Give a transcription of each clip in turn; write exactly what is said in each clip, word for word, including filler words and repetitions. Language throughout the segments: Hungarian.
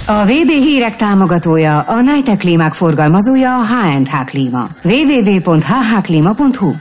A vé bé hírek támogatója, a Nitec klímák forgalmazója a há és há Klíma. double-u double-u double-u pont há há klíma pont hú.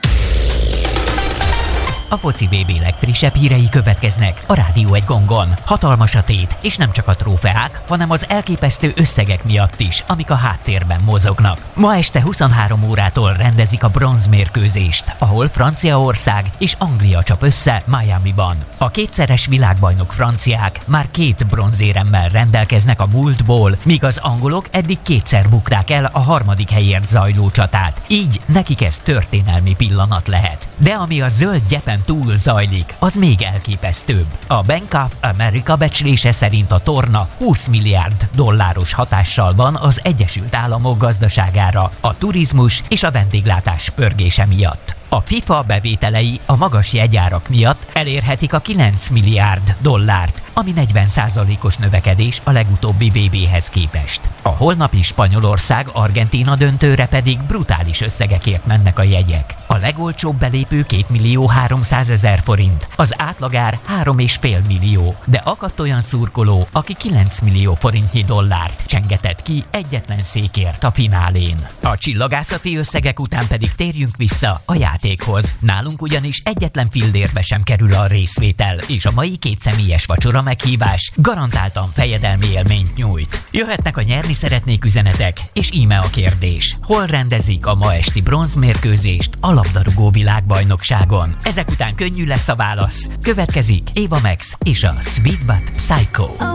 A foci vé bé legfrissebb hírei következnek a Rádió egy gongon. Hatalmas a tét, és nem csak a trófeák, hanem az elképesztő összegek miatt is, amik a háttérben mozognak. Ma este huszonhárom órától rendezik a bronzmérkőzést, ahol Franciaország és Anglia csap össze Miamiban. A kétszeres világbajnok franciák már két bronzéremmel rendelkeznek a múltból, míg az angolok eddig kétszer bukták el a harmadik helyért zajló csatát. Így nekik ez történelmi pillanat lehet. De ami a zöld gyepen túl zajlik, az még elképesztőbb. A Bank of America becslése szerint a torna húsz milliárd dolláros hatással van az Egyesült Államok gazdaságára, a turizmus és a vendéglátás pörgése miatt. A FIFA bevételei a magas jegyárak miatt elérhetik a kilenc milliárd dollárt, ami negyven százalékos növekedés a legutóbbi vé béhez képest. A holnapi Spanyolország-Argentína döntőre pedig brutális összegekért mennek a jegyek. A legolcsóbb belépő két millió háromszázezer forint, az átlagár három és fél millió, de akadt olyan szurkoló, aki kilenc millió forintnyi dollárt csengetett ki egyetlen székért a finálén. A csillagászati összegek után pedig térjünk vissza a játékhoz. Nálunk ugyanis egyetlen fillérbe sem kerül a részvétel, és a mai kétszemélyes vacsora meghívás garantáltan fejedelmi élményt nyújt. Jöhetnek a nyerni szeretnék üzenetek, és íme a kérdés: hol rendezik a ma esti bronzmérkőzést a labdarúgó világbajnokságon? Ezek után könnyű lesz a válasz. Következik Ava Max és a Sweet But Psycho.